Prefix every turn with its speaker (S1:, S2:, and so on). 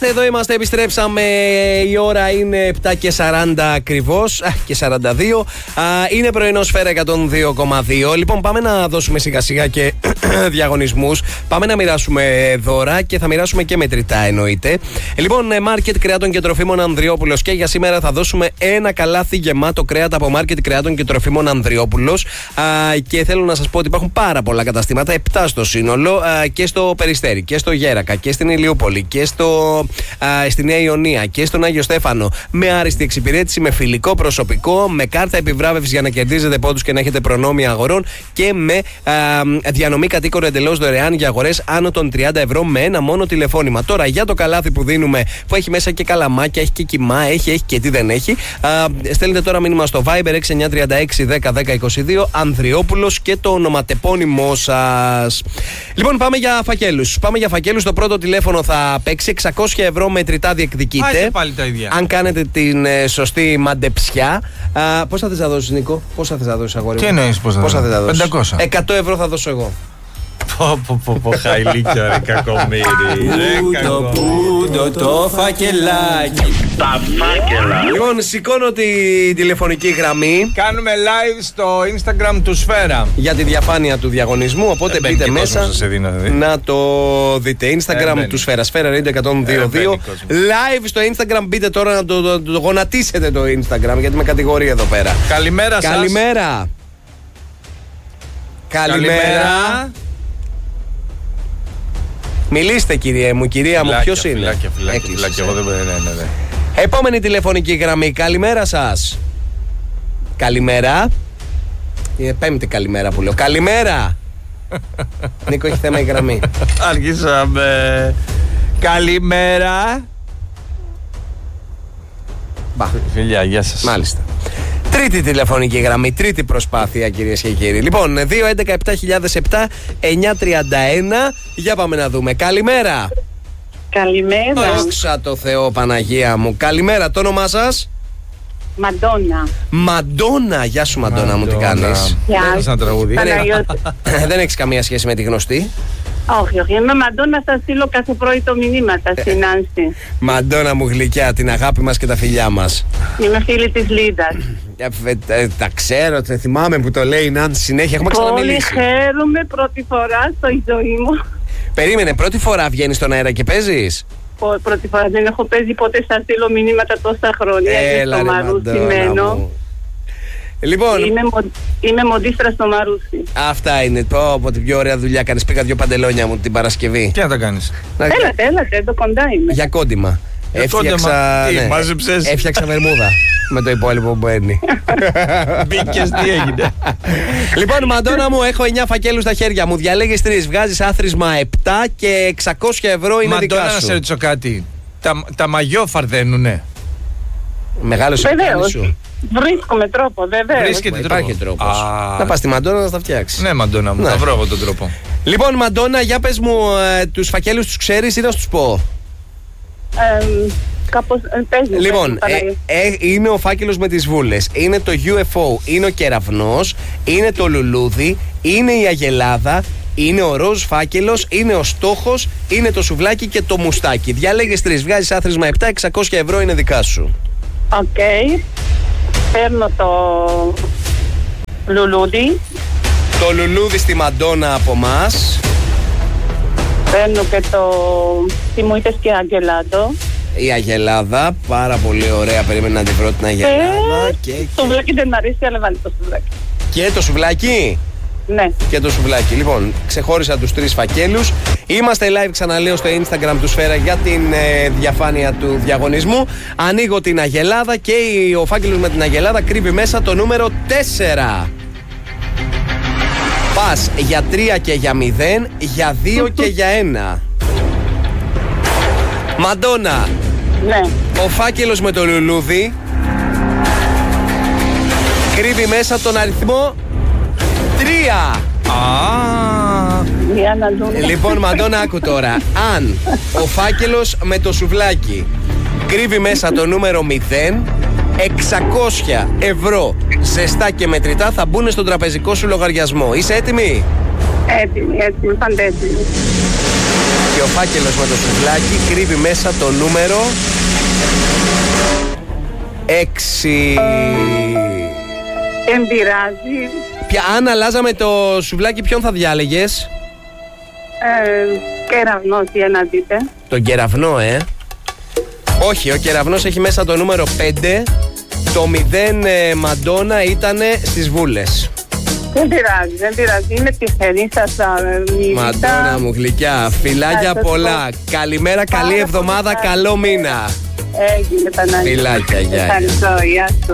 S1: Εδώ είμαστε, επιστρέψαμε. Η ώρα είναι 7:40 ακριβώς και 42. Είναι πρωινό Σφαίρα 102,2. Λοιπόν, πάμε να δώσουμε σιγά σιγά και διαγωνισμούς. Πάμε να μοιράσουμε δώρα και θα μοιράσουμε και μετρητά, εννοείται. Λοιπόν, μάρκετ κρεάτων και τροφίμων Ανδριόπουλος. Και για σήμερα θα δώσουμε ένα καλάθι γεμάτο κρέατα από μάρκετ κρεάτων και τροφίμων Ανδριόπουλος. Και θέλω να σας πω ότι υπάρχουν πάρα πολλά καταστήματα, 7 στο σύνολο, και στο Περιστέρι και στο Γέρακα και στην Ηλιούπολη και στη Νέα Ιωνία και στον Άγιο Στέφανο, με άριστη εξυπηρέτηση, με φιλικό προσωπικό, με κάρτα επιβράβευσης για να κερδίζετε πόντους και να έχετε προνόμια αγορών και με διανομή κατοίκων εντελώς δωρεάν για αγορές άνω των 30 ευρώ με ένα μόνο τηλεφώνημα. Τώρα, για το καλάθι που δίνουμε, που έχει μέσα και καλαμάκια, έχει και κιμά, έχει και τι δεν έχει, στέλνετε τώρα μήνυμα στο Viber 6936 10 10 22 Ανδριόπουλος και το ονοματεπώνυμό σας. Λοιπόν, πάμε για φακέλους. Το πρώτο τηλέφωνο θα παίξει 600 ευρώ μετρητά διεκδικείτε.
S2: Πάλι τα ίδια.
S1: Αν κάνετε την σωστή μαντεψιά. Πόσα θες να δώσεις, Νίκο? Πόσα θες να δώσεις, αγόρι μου?
S2: Τι εννοείς πόσα
S1: θες να δώσεις?
S2: 500.
S1: 100 ευρώ θα δώσω εγώ.
S2: Πω χαϊλίκια ρε κακομοίρη.
S1: Πούντο το φακελάκι.
S3: Τα φάκελα.
S1: Λοιπόν, σηκώνω τη τηλεφωνική γραμμή.
S2: Κάνουμε live στο Instagram του Σφαίρα
S1: Για τη διαφάνεια του διαγωνισμού. Οπότε μπείτε μέσα να το δείτε. Instagram του Σφαίρα. Σφαίρα Radio 102.2. Live στο Instagram. Μπείτε τώρα να το γονατίσετε το Instagram, γιατί με κατηγορεί εδώ πέρα.
S2: Καλημέρα σας.
S1: Καλημέρα. Μιλήστε, κυρία μου, ποιος είναι?
S2: Φυλάκια, εγώ δεν. Ναι.
S1: Επόμενη τηλεφωνική γραμμή. Καλημέρα σας. Καλημέρα. Είναι πέμπτη καλημέρα που λέω. Καλημέρα. Νίκο, έχει θέμα η γραμμή.
S2: Άρχισαμε. Καλημέρα. Φιλιά, γεια σας.
S1: Μάλιστα. Τρίτη τηλεφωνική γραμμή, τρίτη προσπάθεια, κυρίες και κύριοι. Λοιπόν, 2-11-7007-931. Για πάμε να δούμε. Καλημέρα.
S4: Καλημέρα.
S1: Δόξα τω Θεώ, Παναγία μου. Καλημέρα, το όνομά σας? Μαντόνα. Γεια σου, Μαντόνα μου, τι κάνεις?
S4: Γεια.
S1: Δεν έχεις καμία σχέση με τη γνωστή?
S4: Όχι, είμαι Μαντόνα, θα στείλω κάθε πρωί το μηνύματα στην Νάνση.
S1: Μαντόνα μου γλυκιά, την αγάπη μας και τα φιλιά μας.
S4: Είμαι φίλη της Λίντας.
S1: Τα ξέρω, θυμάμαι που το λέει η Νάνση συνέχεια, έχουμε ξαναμιλήσει.
S4: Πολύ χαίρομαι, πρώτη φορά στη ζωή μου.
S1: Περίμενε, πρώτη φορά βγαίνεις στον αέρα και παίζεις?
S4: Πρώτη φορά, δεν έχω παίζει ποτέ, θα στείλω μηνύματα τόσα χρόνια.
S1: Έλα ρε Μαντόνα μου. Λοιπόν,
S4: είμαι μοντίστρα στο Μαρούσι.
S1: Αυτά είναι. Πω, την πιο ωραία δουλειά κάνεις. Πήγα 2 παντελόνια μου την Παρασκευή.
S2: Τι να τα κάνεις?
S4: Έλατε, εδώ κοντά είμαι.
S1: Για κόντιμα. Έφτιαξα βερμούδα με το υπόλοιπο που μπαίνει.
S2: Μπήκες, τι έγινε?
S1: Λοιπόν, Μαντόνα μου, έχω 9 φακέλους στα χέρια μου. Διαλέγεις 3. Βγάζεις άθροισμα 7 και 600 ευρώ είναι δικά σου.
S2: Μαντόνα, να σε ρωτήσω κάτι. Τα μαγιό φαρδένουνε?
S1: Μεγάλος ο σου.
S4: Βρίσκομαι τρόπο, βέβαια.
S1: Υπάρχει τρόπος. Θα πας στη Μαντόνα να τα φτιάξεις.
S2: Ναι, Μαντόνα μου, θα βρω εγώ τον τρόπο.
S1: Λοιπόν, Μαντόνα, για πες μου, τους φακέλους τους ξέρεις ή να τους πω?
S4: Κάπως παίζει.
S1: Λοιπόν, είναι ο φάκελος με τις βούλες, είναι το UFO, είναι ο κεραυνός, είναι το λουλούδι, είναι η αγελάδα, είναι ο ροζ φάκελος, είναι ο στόχος, είναι το σουβλάκι και το μουστάκι. Διαλέγεις 3, βγάζεις άθροισμα 7, 600 ευρώ είναι δικά σου.
S4: Οκ. Παίρνω το λουλούδι.
S1: Το λουλούδι στη Μαντόνα από μας.
S4: Παίρνω και τι μου είπες και αγελάδο.
S1: Η αγελάδα, πάρα πολύ ωραία. Περίμενα να τη βρω την αγελάδα.
S4: Το σουβλάκι δεν μ' αρέσει, αλλά βάλει το σουβλάκι.
S1: Και το σουβλάκι.
S4: Ναι.
S1: Και το σουβλάκι. Λοιπόν, ξεχώρισα τους 3 φακέλους. Είμαστε live, ξαναλέω, στο Instagram του Σφαίρα για την διαφάνεια του διαγωνισμού. Ανοίγω την αγελάδα και ο φάκελος με την αγελάδα κρύβει μέσα το νούμερο 4. Πας για 3 και για 0, για 2 και για 1. Μαντόνα.
S4: Ναι.
S1: Ο φάκελος με το λουλούδι κρύβει μέσα τον αριθμό 3. Λοιπόν, Μαντόνα, άκου τώρα. Αν ο φάκελος με το σουβλάκι κρύβει μέσα το νούμερο 0, 600 ευρώ ζεστά και μετρητά θα μπουν στον τραπεζικό σου λογαριασμό. Είσαι έτοιμη?
S4: Έτοιμη, παντέτοιμη.
S1: Και ο φάκελος με το σουβλάκι κρύβει μέσα το νούμερο 6.
S4: Δεν πειράζει.
S1: Αν αλλάζαμε το σουβλάκι, ποιον θα διάλεγες?
S4: Κεραυνό, τι να δείτε.
S1: Τον κεραυνό, Όχι, ο κεραυνός έχει μέσα το νούμερο 5. Το 0 Μαντόνα ήτανε στις Βούλες.
S4: Δεν πειράζει. Είναι τυχερή σας.
S1: Μαντόνα μου γλυκιά. Φιλάκια πολλά. Καλημέρα, καλή εβδομάδα, καλό μήνα.
S4: Έγινε, Παναγία.
S1: Φιλάκια, γεια.
S4: Ευχαριστώ, γεια σου.